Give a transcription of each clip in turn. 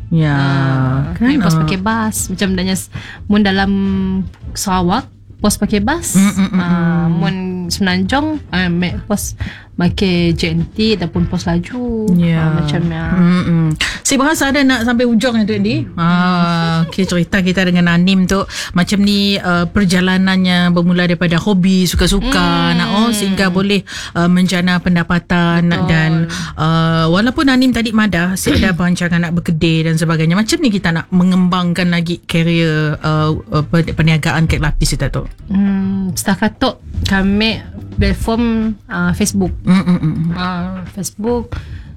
Ya, Kami pos pakai bas. Macam mun dalam Sarawak pos pakai bas. Mun Semenanjung pos pakai JNT ataupun pos laju. Macamnya. Si bahasa ada nak sampai ujung tu Andy. Okay, cerita kita dengan Anim tu macam ni, perjalanannya bermula daripada hobi, suka-suka sehingga boleh menjana pendapatan. Betul. Dan walaupun Anim tadi madah si ada perancangan nak berkedai dan sebagainya, macam ni kita nak mengembangkan lagi karier perniagaan kek lapis kita tu. Setakat tu kami platform Facebook. Facebook.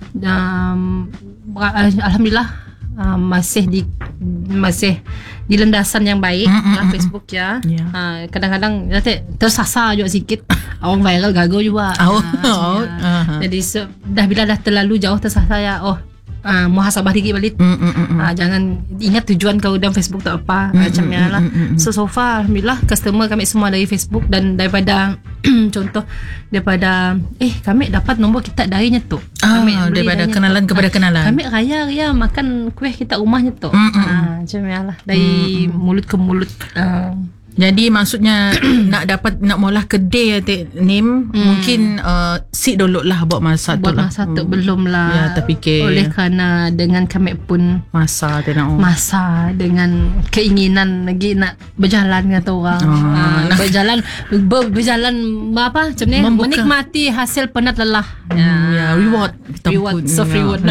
Alhamdulillah masih di landasan yang baik Facebook ya. Kadang-kadang tersasar juga sikit. Orang viral gagal juga. Jadi dah bila dah terlalu jauh tersasar ya, muhasabah dikit balik. Jangan ingat tujuan kau dalam Facebook tu apa, macamnya lah. So far alhamdulillah customer kami semua dari Facebook. Dan daripada contoh daripada kami dapat nombor kita dari Nyetuk. Daripada kenalan kepada kenalan. Kami raya makan kuih kita rumah Nyetuk. Macamnya lah, dari mulut ke mulut. Jadi maksudnya nak mula kedai Nim, mungkin sit dulu lah buat masa tu lah. Masa tu belum lah. Ya, terfikir. Oleh kerana dengan kami pun masa dengan keinginan lagi nak berjalan dengan orang. Berjalan apa macam ni, menikmati hasil penat lelah. Reward kita pun. Soft reward.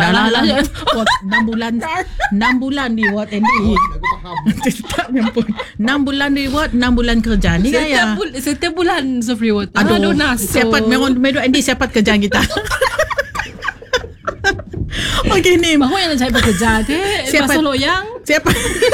6 bulan reward Andy. Tak nyampun. 6 bulan reward, 6 bulan kerja ni gaya. Setiap bulan soft reward. Aduh, siapa Meron Andy siapa kerjaan kita. Okey Nim, baru yang nak cari bekerja siapa loyang siapa.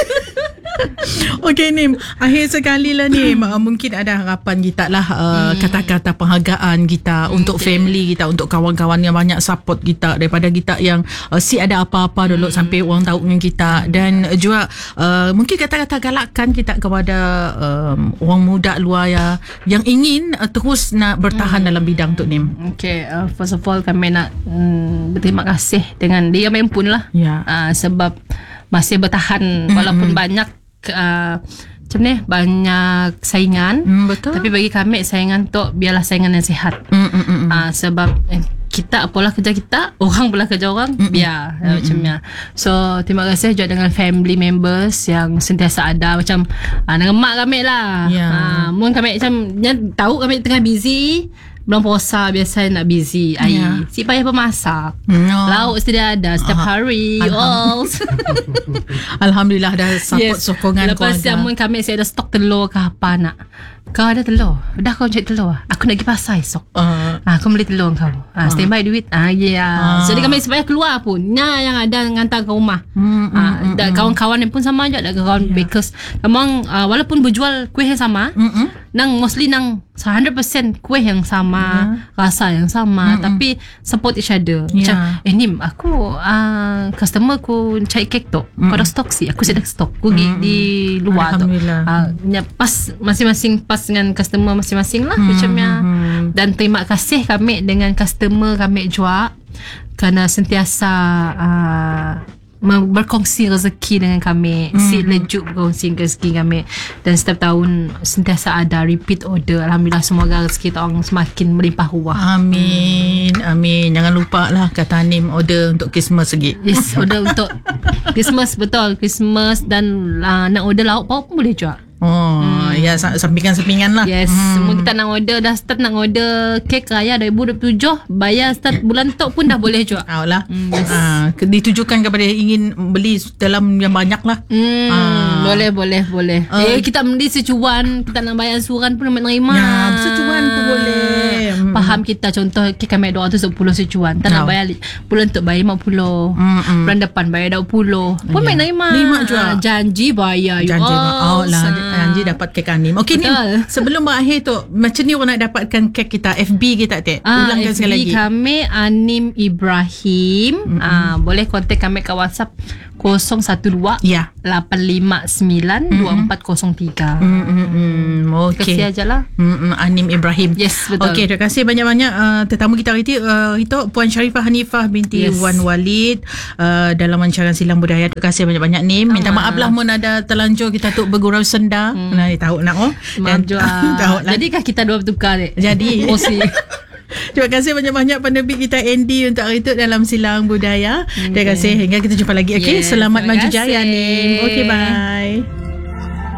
Okey Nim, akhir sekali lah Nim, mungkin ada harapan kita lah, kata-kata penghargaan kita untuk family kita, untuk kawan-kawan yang banyak support kita, daripada kita yang si ada apa-apa dulu sampai orang tahu dengan kita. Dan juga mungkin kata-kata galakan kita kepada orang muda luar yang ingin terus nak bertahan dalam bidang tu Nim. Okay, first of all kami nak berterima kasih dengan dia pun lah, sebab masih bertahan walaupun banyak macam ni, banyak saingan. Betul. Tapi bagi kami saingan tu biarlah saingan yang sihat. Sebab kita apalah kerja kita, orang pula kerja orang, biar macamnya. So terima kasih juga dengan family members yang sentiasa ada, macam dengan mak kami lah. Mungkin kami macam tahu kami tengah busy. Bulan puasa biasa nak busy air. Si payah pemasak. Lauk sedia ada setiap hari. Alhamdulillah dah support sokongan keluarga. Lepas yang kami saya ada stok telur ke apa nak. Kau ada telur? Dah kau cari telur? Aku nak pergi pasar esok. Aku beli telur kau. Standby duit. Jadi kami supaya keluar pun yang ada ngantar ke rumah. Dan kawan-kawan pun sama je. Ada kawan bakers. Memang walaupun berjual kuih yang sama, nang mostly nang 100% kuih yang sama, rasa yang sama, tapi support each other. Macam Nim, aku customer ku cari kek tu, kau ada stok sih, aku sudah stok ku di luar tu. Pas masing-masing pas dengan customer masing-masing lah macamnya. Dan terima kasih kami dengan customer kami juga kerana sentiasa berkongsi rezeki dengan kami. Si lejuk berkongsi rezeki kami. Dan setiap tahun sentiasa ada repeat order. Alhamdulillah, semoga rezeki kita orang semakin melimpah ruah. Amin. Jangan lupa lah kata Nim, order untuk Christmas lagi. Yes, order untuk Christmas. Betul, Christmas. Dan nak order lauk pauk pun boleh juga. Ya, sampingan-sampingan lah. Yes, semua kita nak order, dah start nak order kek raya 2027, bayar start bulan tok pun dah boleh juga. Ditujukan kepada yang ingin beli dalam yang banyak lah. Boleh. Kita beli secuan, kita nak bayar suran pun nak terima. Secuan pun boleh. Faham kita, contoh kek kami 210 secuan, tak nak bayar bulan tok bayar 50, bulan depan bayar 20 pun nak terima juga. Janji bayar. Janji dapat kek Anim. Okey Nim, sebelum berakhir tu, macam ni orang nak dapatkan kek kita, FB kita ulangkan sekali lagi. FB kami Anim Ibrahim. Boleh kontak kami ke WhatsApp 012 Ya. 859 2403. Okey. Kasih aja lah. Anim Ibrahim. Yes, betul. Okey, terima kasih banyak-banyak tetamu kita hari itu Puan Sharifah Hanifah binti Wan Walid dalam rancangan Silang Budaya. Terima kasih banyak-banyak Nim. Minta maaf lah mun ada terlanjur kita tu bergurau senda. Nah, tahu nak Maaf juga. tahu lah. Jadikah kita dua bertukar ni? Jadi Osi. terima kasih banyak-banyak penerbit kita Andy untuk hari itu dalam Silang Budaya. Terima kasih. Hingga kita jumpa lagi. Okey, Yes, selamat terima maju jaya kasih. Nim. Okey, bye.